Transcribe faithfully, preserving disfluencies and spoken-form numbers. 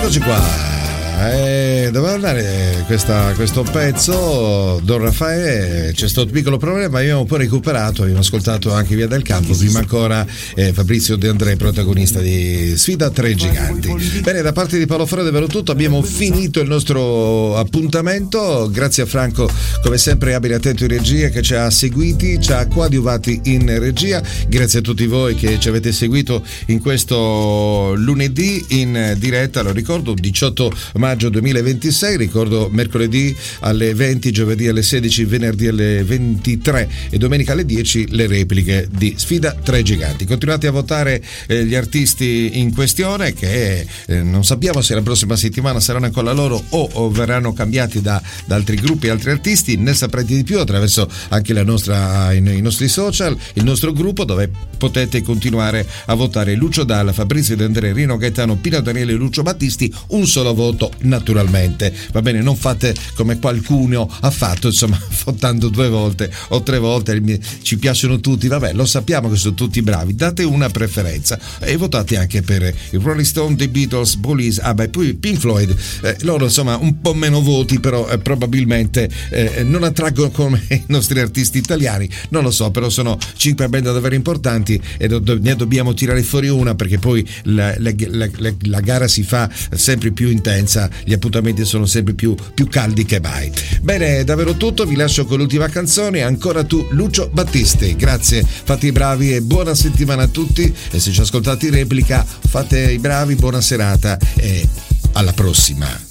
Eccoci qua. Eh, doveva andare questa, questo pezzo, Don Raffaele, c'è stato un piccolo problema, ma abbiamo un po' recuperato, abbiamo ascoltato anche Via del Campo, prima ancora eh, Fabrizio De André, protagonista di Sfida Tre Giganti. Bene, da parte di Paolo Ferro è davvero tutto, abbiamo finito il nostro appuntamento, grazie a Franco come sempre abile e attento in regia che ci ha seguiti, ci ha coadiuvati in regia, grazie a tutti voi che ci avete seguito in questo lunedì in diretta, lo ricordo, diciotto maggio duemilaventisei, ricordo mercoledì alle venti, giovedì alle sedici, venerdì alle ventitré e domenica alle dieci le repliche di Sfida Tre Giganti. Continuate a votare eh, gli artisti in questione che eh, non sappiamo se la prossima settimana saranno ancora loro o, o verranno cambiati da, da altri gruppi, altri artisti. Ne saprete di più attraverso anche la nostra, i, i nostri social, il nostro gruppo dove potete continuare a votare Lucio Dalla, Fabrizio De André, Rino Gaetano, Pino Daniele e Lucio Battisti, un solo voto naturalmente, va bene, non fate come qualcuno ha fatto, insomma, votando due volte o tre volte, ci piacciono tutti, vabbè, lo sappiamo che sono tutti bravi, date una preferenza e votate anche per i Rolling Stone, The Beatles, Police, ah beh, poi Pink Floyd, eh, loro insomma un po' meno voti, però eh, probabilmente eh, non attraggono come i nostri artisti italiani, non lo so, però sono cinque band davvero importanti e do, do, ne dobbiamo tirare fuori una perché poi la, la, la, la, la gara si fa sempre più intensa, gli appuntamenti sono sempre più, più caldi che mai. Bene, davvero tutto, vi lascio con l'ultima canzone, ancora tu Lucio Battisti, grazie, fate i bravi e buona settimana a tutti e se ci ascoltate in replica fate i bravi, buona serata e alla prossima.